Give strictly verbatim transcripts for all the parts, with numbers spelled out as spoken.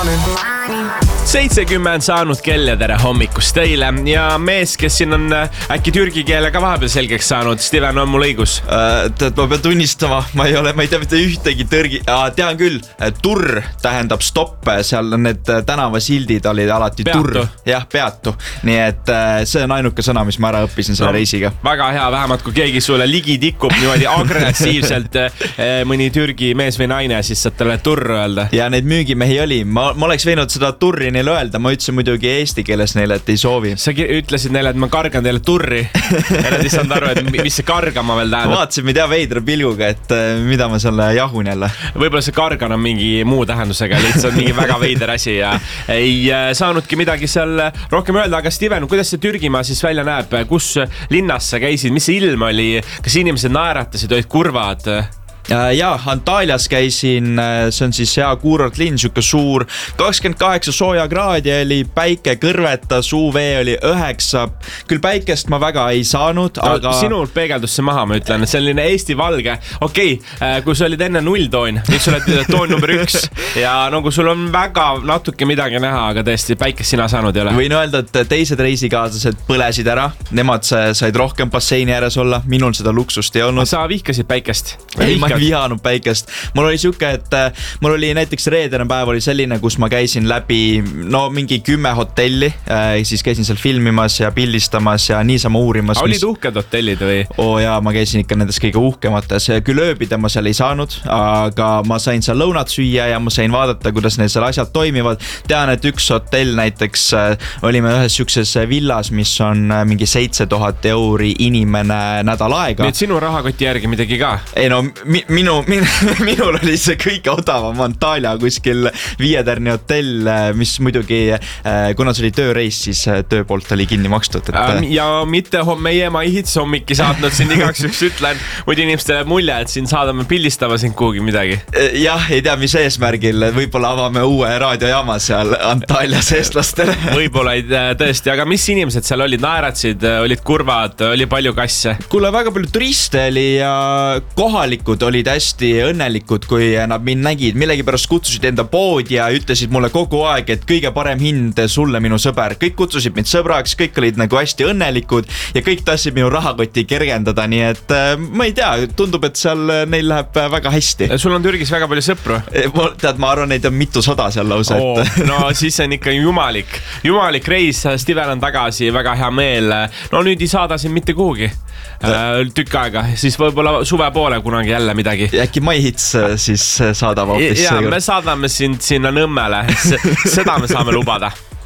seitsekümmend saanud kell ja tere hommikust teile ja mees, kes siin on äkki türgi keele ka vahepeal selgeks saanud. Steven, on mul õigus? Äh, tead, ma pean tunnistama, ma ei ole, ma ei tea mitte ühtegi tõrgi, äh, tean küll, turr tähendab stopp, seal on need tänavasildid olid alati peatu. Turr, jah, peatu, nii et äh, see on ainuke sõna, mis ma ära õppisin selle no, reisiga. Väga hea, vähemalt kui keegi sulle ligi tikub niimoodi agressiivselt äh, mõni türgi mees või naine, siis saad talle turr öelda. Ja neid müügimehi oli, ma, ma oleks võinud seda turri neile öelda, ma ütlesin muidugi eesti keeles neile, et ei soovi. Sa ütlesid neile, et ma kargan teile turri ja nad ei saanud aru, et mis see kargama veel tähendab. Vaatasin, ma ei tea veidra pilguga, et mida ma selle jahun jälle. Võib-olla see kargan on mingi muu tähendusega, lihtsalt mingi väga veider asi ja ei saanudki midagi seal rohkem öelda, aga Steven, kuidas see Türgimaa siis välja näeb? Kus linnas sa käisid? Mis see ilm oli? Kas inimesed naeratasid, olid kurvad? Jaa, Antalyas käisin, see on siis hea kuurortlinn, siuke suur, kakskümmend kaheksa sooja kraadi oli, päike kõrvetas, U V oli üheksa, küll päikest ma väga ei saanud, no, aga... Sinult peegeldus see maha, ma ütlen, selline Eesti valge, okei, okay, kui sa olid enne nulltoon, nüüd sa oled toon number üks ja no kui sul on väga natuke midagi näha, aga tõesti päikest sina saanud ei ole. Võin öelda, et teised reisikaaslased põlesid ära, nemad said rohkem basseini ääres olla, minul seda luksust ei olnud. Sa vihkasid päikest? Ei, ma ei vihanud päikest. Mul oli siuke, et mul oli näiteks reedene päev oli selline, kus ma käisin läbi no mingi kümme hotelli, siis käisin seal filmimas ja pildistamas ja niisama uurimas. Olid mis... uhked hotellid või? Oo jaa, ma käisin ikka nendes kõige uhkemates. Küll ööbida ma seal ei saanud, aga ma sain seal lõunat süüa ja ma sain vaadata, kuidas neil seal asjad toimivad. Tean, et üks hotell näiteks olime ühes siukses villas, mis on mingi seitse tuhat euri inimene nädal aega. Nii et sinu rahakoti järgi midagi ka? Ei no, mi Minu, min, minul oli see kõige odavam Antalya kuskil viietärni hotell, mis muidugi, kuna see oli tööreis, siis töö poolt oli kinni makstud. Et... Ähm, ja mitte meie maihits hommiki saatnud siin igaks üks ütlen, muidu inimestele mulje, et siin saadame pildistama siin kuhugi midagi. Jah, ei tea, mis eesmärgil, võib-olla avame uue raadiojaama seal Antalyas eestlastele. Võib-olla ei tõesti, aga mis inimesed seal olid, naeratsid, olid kurvad, oli palju kasse? Kuule, väga palju turiste oli ja kohalikud olid hästi õnnelikud, kui nad mind nägid. Millegi pärast kutsusid enda poodi ja ütlesid mulle kogu aeg, et kõige parem hind sulle, minu sõber. Kõik kutsusid mind sõbraks, kõik olid nagu hästi õnnelikud ja kõik tahtsid minu rahakoti kergendada, nii et ma ei tea, tundub, et seal neil läheb väga hästi. Sul on Türgis väga palju sõpru? Tead, ma arvan, neid on mitu sada seal lausa. Oh, no siis on ikka jumalik. Jumalik reis, Steven on tagasi, väga hea meel. No nüüd ei saada siin mitte kuhugi. Tükk aega, siis võib-olla suve poole kunagi jälle midagi. Äkki maihits siis saadab hoopis. Ja, me saadame sind sinna Nõmmele, seda me saame lubada.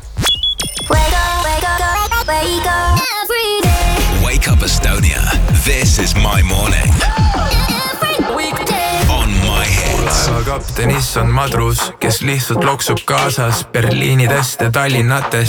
Wake up Estonia, this is my morning. On my hits. Kaptenis on madrus, kes lihtsalt loksub kaasas Berliinidest ja Tallinnatest.